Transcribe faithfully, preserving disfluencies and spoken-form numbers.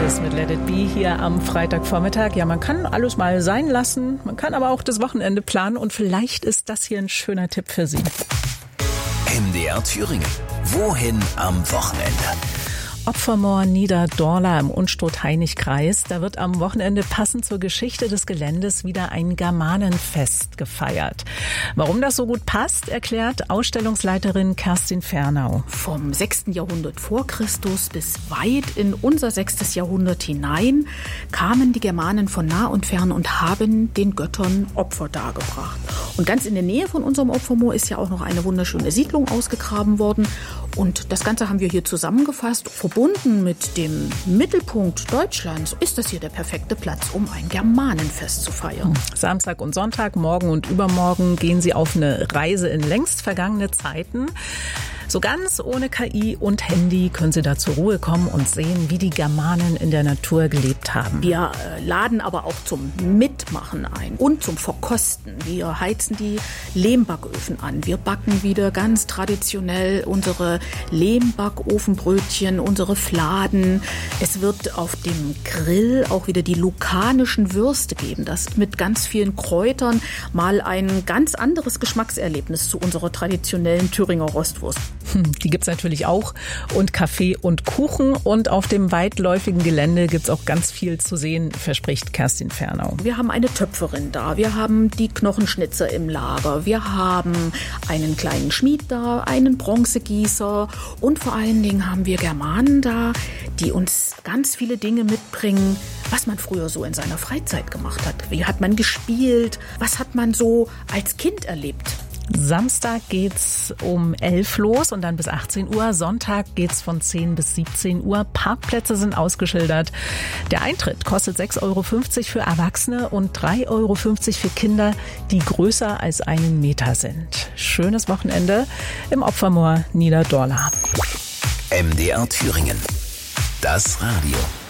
Oasis mit Let It Be hier am Freitagvormittag. Ja, man kann alles mal sein lassen, man kann aber auch das Wochenende planen und vielleicht ist das hier ein schöner Tipp für Sie. M D R Thüringen. Wohin am Wochenende? Opfermoor Niederdorla im Unstrut-Hainich-Kreis. Da wird am Wochenende passend zur Geschichte des Geländes wieder ein Germanenfest gefeiert. Warum das so gut passt, erklärt Ausstellungsleiterin Kerstin Fernau. Vom sechsten Jahrhundert vor Christus bis weit in unser sechstes Jahrhundert hinein kamen die Germanen von nah und fern und haben den Göttern Opfer dargebracht. Und ganz in der Nähe von unserem Opfermoor ist ja auch noch eine wunderschöne Siedlung ausgegraben worden. Und das Ganze haben wir hier zusammengefasst. Verbunden mit dem Mittelpunkt Deutschlands ist das hier der perfekte Platz, um ein Germanenfest zu feiern. Samstag und Sonntag, morgen und übermorgen gehen Sie auf eine Reise in längst vergangene Zeiten. So ganz ohne K I und Handy können Sie da zur Ruhe kommen und sehen, wie die Germanen in der Natur gelebt haben. Wir äh, laden aber auch zum Mitmachen ein und zum Verkosten. Wir heizen die Lehmbacköfen an. Wir backen wieder ganz traditionell unsere Lehmbackofenbrötchen, unsere Fladen. Es wird auf dem Grill auch wieder die lukanischen Würste geben. Das mit ganz vielen Kräutern mal ein ganz anderes Geschmackserlebnis zu unserer traditionellen Thüringer Rostwurst. Die gibt's natürlich auch und Kaffee und Kuchen und auf dem weitläufigen Gelände gibt's auch ganz viel zu sehen, verspricht Kerstin Fernau. Wir haben eine Töpferin da, wir haben die Knochenschnitzer im Lager, wir haben einen kleinen Schmied da, einen Bronzegießer und vor allen Dingen haben wir Germanen da, die uns ganz viele Dinge mitbringen, was man früher so in seiner Freizeit gemacht hat. Wie hat man gespielt? Was hat man so als Kind erlebt? Samstag geht's um elf los und dann bis achtzehn Uhr. Sonntag geht's von zehn bis siebzehn Uhr. Parkplätze sind ausgeschildert. Der Eintritt kostet sechs Euro fünfzig für Erwachsene und drei Euro fünfzig für Kinder, die größer als einen Meter sind. Schönes Wochenende im Opfermoor Niederdorla. M D R Thüringen. Das Radio.